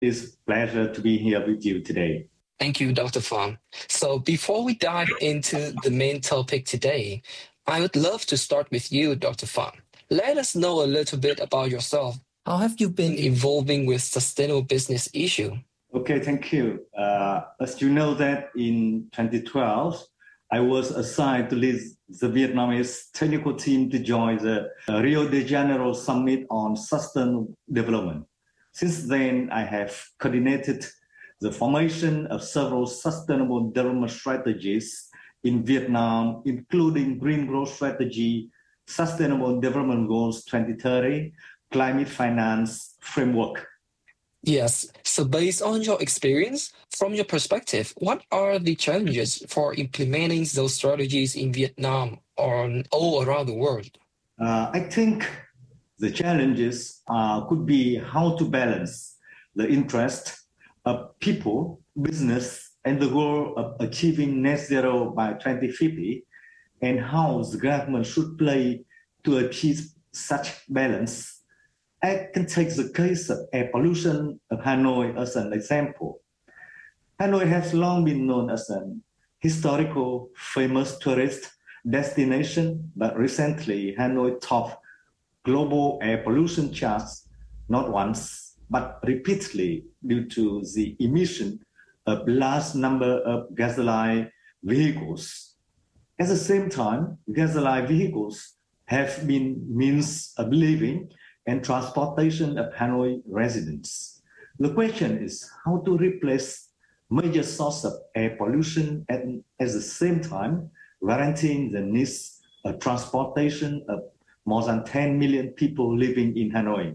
It's a pleasure to be here with you today. Thank you, Dr. Pham. So before we dive into the main topic today, I would love to start with you, Dr. Pham. Let us know a little bit about yourself. How have you been evolving with sustainable business issue? Okay, thank you. As you know that in 2012, I was assigned to lead the Vietnamese technical team to join the Rio de Janeiro Summit on Sustainable Development. Since then, I have coordinated the formation of several sustainable development strategies in Vietnam, including Green Growth Strategy, Sustainable Development Goals 2030, Climate Finance Framework. Yes. So based on your experience, from your perspective, what are the challenges for implementing those strategies in Vietnam or all around the world? I think the challenges could be how to balance the interest of people, business, and the goal of achieving net zero by 2050, and how the government should play to achieve such balance. I can take the case of air pollution of Hanoi as an example. Hanoi has long been known as an historical, famous tourist destination, but recently Hanoi topped global air pollution charts not once, but repeatedly due to the emission of large number of gasoline vehicles. At the same time, gasoline vehicles have been means of living and transportation of Hanoi residents. The question is how to replace major source of air pollution and at the same time guaranteeing the needs of transportation of more than 10 million people living in Hanoi.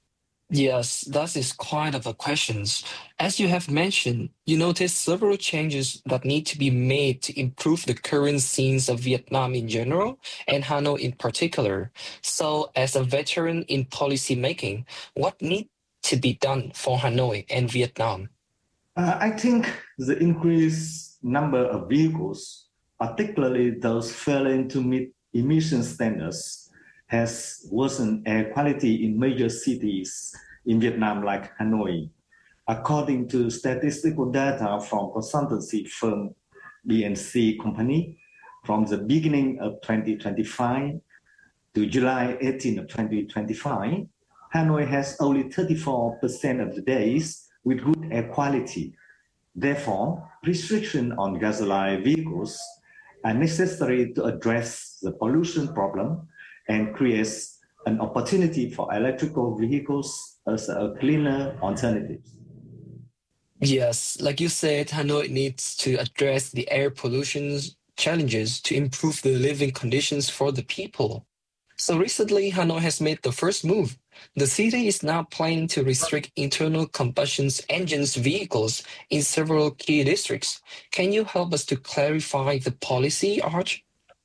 Yes, that is quite of a question. As you have mentioned, you notice several changes that need to be made to improve the current scenes of Vietnam in general and Hanoi in particular. So as a veteran in policy making, what needs to be done for Hanoi and Vietnam? I think the increased number of vehicles, particularly those failing to meet emission standards, has worsened air quality in major cities in Vietnam like Hanoi. According to statistical data from consultancy firm BNC Company, from the beginning of 2025 to July 18 of 2025, Hanoi has only 34% of the days with good air quality. Therefore, restrictions on gasoline vehicles are necessary to address the pollution problem and creates an opportunity for electrical vehicles as a cleaner alternative. Yes, like you said, Hanoi needs to address the air pollution challenges to improve the living conditions for the people. So recently, Hanoi has made the first move. The city is now planning to restrict internal combustion engines vehicles in several key districts. Can you help us to clarify the policy, Arch?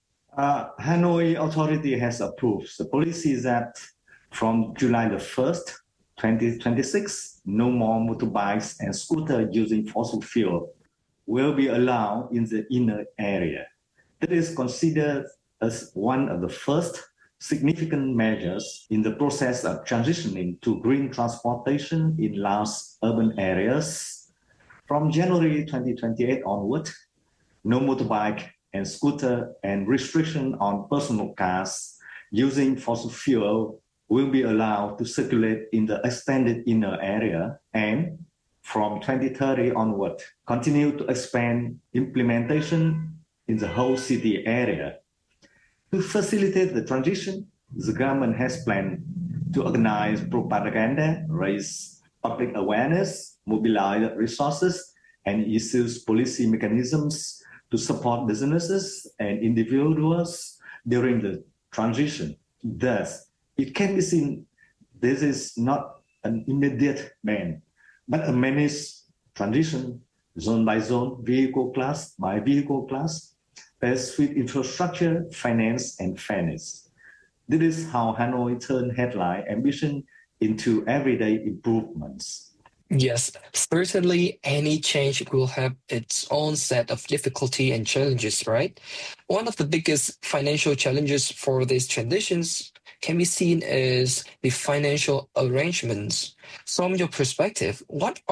Hanoi authority has approved the policy that from July the 1st, 2026, no more motorbikes and scooters using fossil fuel will be allowed in the inner area. That is considered as one of the first significant measures in the process of transitioning to green transportation in large urban areas. From January 2028 onward, no motorbike and scooter and restriction on personal cars using fossil fuel will be allowed to circulate in the extended inner area, and from 2030 onward, continue to expand implementation in the whole city area. To facilitate the transition, the government has planned to organize propaganda, raise public awareness, mobilize resources, and use policy mechanisms to support businesses and individuals during the transition. Thus, it can be seen this is not an immediate ban, but a managed transition, zone by zone, vehicle class by vehicle class, based with infrastructure, finance, and fairness. This is how Hanoi turned headline ambition into everyday improvements. Yes, certainly any change will have its own set of difficulty and challenges, right? One of the biggest financial challenges for these transitions can be seen as the financial arrangements. From your perspective, what